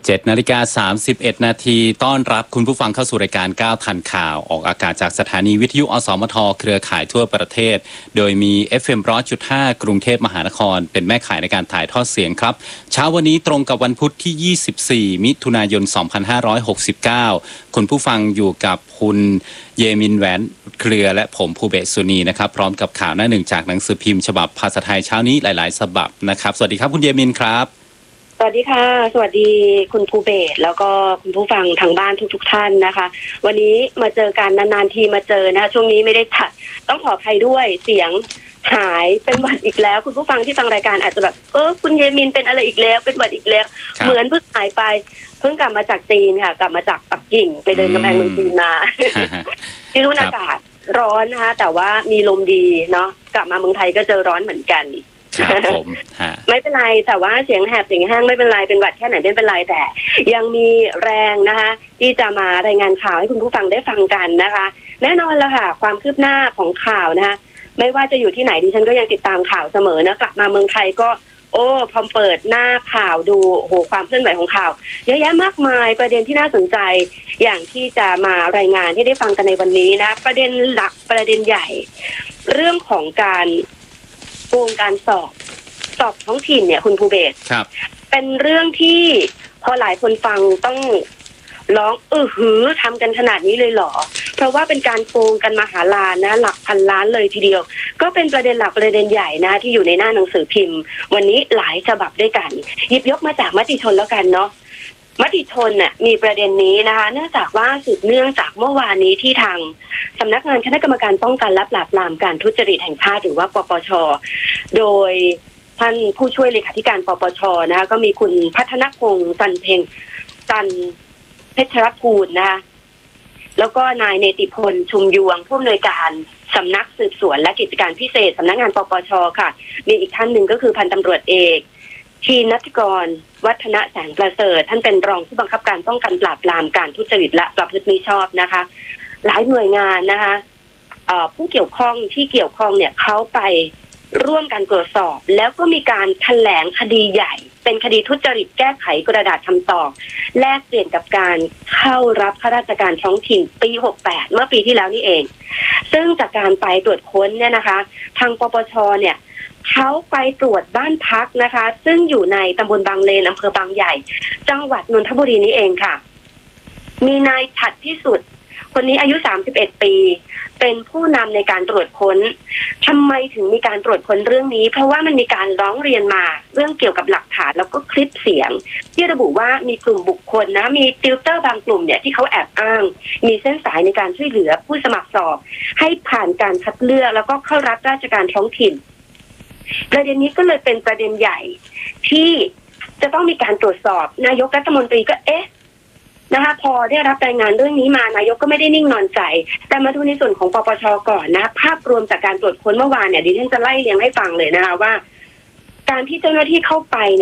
7:31 นาทีต้อนรับคุณผู้ฟังเข้าสู่รายการ9ทันข่าวออกอากาศจากสถานีวิทยุอสมทเครือข่ายทั่วประเทศโดยมี FM 100.5 กรุงเทพมหานครเป็นแม่ข่ายในการถ่ายทอดเสียงครับเช้าวันนี้ตรงกับวันพุธที่24มิถุนายน2569คุณผู้ฟังอยู่กับคุณเยมินแหวนเครือและผมภูเบศสุนีนะครับพร้อมกับข่าวหน้าหนึ่งจากหนังสือพิมพ์ฉบับภาษาไทยเช้านี้หลายๆฉบับนะครับสวัสดีครับคุณเยมินครับสวัสดีค่ะสวัสดีคุณภูเบศแล้วก็คุณผู้ฟังทางบ้านทุกท่านนะคะวันนี้มาเจอกันนานๆทีมาเจอนะคะช่วงนี้ไม่ได้ถัดต้องขออภัยด้วยเสียงหายเป็นหวัดอีกแล้วคุณผู้ฟังที่ฟังรายการอาจจะแบบคุณเยมินเป็นอะไรอีกแล้วเป็นหวัดอีกแล้วเหมือนเพิ่งหายไปเพิ่งกลับมาจากจีนค่ะกลับมาจากปักกิ่งไปเดินกำแพงเมืองจีนมาที่นู่นอากาศร้อนนะคะแต่ว่ามีลมดีเนาะกลับมาเมืองไทยก็เจอร้อนเหมือนกันครับผมไม่เป็นไรแต่ว่าเสียงแหบเสียงแห้งไม่เป็นไรเป็นหวัดแค่ไหนไม่เป็นไรแต่ยังมีแรงนะคะที่จะมารายงานข่าวให้คุณผู้ฟังได้ฟังกันนะคะแน่นอนแล้วค่ะความคืบหน้าของข่าวนะคะไม่ว่าจะอยู่ที่ไหนดิฉันก็ยังติดตามข่าวเสมอนะกลับมาเมืองไทยก็พอเปิดหน้าข่าวดูความเคลื่อนไหวของข่าวเยอะแยะมากมายประเด็นที่น่าสนใจอย่างที่จะมารายงานที่ได้ฟังกันในวันนี้นะประเด็นหลักประเด็นใหญ่เรื่องของการโกงการสอบท้องถิ่นเนี่ยคุณภูเบศเป็นเรื่องที่พอหลายคนฟังต้องร้องทำกันขนาดนี้เลยเหรอเพราะว่าเป็นการโกงกันมหาศาลนะหลักพันล้านเลยทีเดียวก็เป็นประเด็นหลักประเด็นใหญ่นะที่อยู่ในหน้าหนังสือพิมพ์วันนี้หลายฉบับด้วยกันหยิบยกมาจากมติชนแล้วกันเนาะมติชนน่ะมีประเด็นนี้นะคะเนื่องจากว่าสืบเนื่องจากเมื่อวานนี้ที่ทางสำนักงานคณะกรรมการป้องกันและปราบปรามการทุจริตแห่งชาติหรือว่าปปช.โดยท่านผู้ช่วยเลขาธิการปปช.นะคะก็มีคุณพัฒนพงษ์จันเพชรภูลนะคะแล้วก็นายเนติพลชุมยวงผู้อำนวยการสำนักสืบสวนและกิจการพิเศษสำนักงานปปช.ค่ะมีอีกท่านหนึ่งก็คือพันตำรวจเอกทีนัทกรวัฒนะแสงประเสริฐท่านเป็นรองผู้บังคับการป้องกันปราบปรามการทุจริตและประพฤติมิชอบนะคะหลายหน่วยงานนะคะผู้เกี่ยวข้องที่เกี่ยวข้องเนี่ยเขาไปร่วมกันตรวจสอบแล้วก็มีการแถลงคดีใหญ่เป็นคดีทุจริตแก้ไขกระดาษคำตอบแลกเปลี่ยนกับการเข้ารับข้าราชการท้องถิ่นปี68เมื่อปีที่แล้วนี่เองซึ่งจากการไปตรวจค้นเนี่ยนะคะทางปปช.เนี่ยเขาไปตรวจบ้านพักนะคะซึ่งอยู่ในตำบลบางเลนอำเภอบางใหญ่จังหวัดนนทบุรีนี้เองค่ะมีนายฉัตรพิสุทธิ์คนนี้อายุ31ปีเป็นผู้นำในการตรวจค้นทำไมถึงมีการตรวจค้นเรื่องนี้เพราะว่ามันมีการร้องเรียนมาเรื่องเกี่ยวกับหลักฐานแล้วก็คลิปเสียงที่ระบุว่ามีกลุ่มบุคคลนะมีติวเตอร์บางกลุ่มเนี่ยที่เขาแอบอ้างมีเส้นสายในการช่วยเหลือผู้สมัครสอบให้ผ่านการคัดเลือกแล้วก็เข้ารับราชการท้องถิ่นประเด็นนี้ก็เลยเป็นประเด็นใหญ่ที่จะต้องมีการตรวจสอบนายกรัฐมนตรีก็นะคะพอได้รับรายงานเรื่องนี้มานายกก็ไม่ได้นิ่งนอนใจแต่มาดูในส่วนของปปช.ก่อนนะภาพรวมจากการตรวจค้นเมื่อวานเนี่ยดิฉันจะไล่เรียงให้ฟังเลยนะคะว่าการที่เจ้าหน้าที่เข้าไป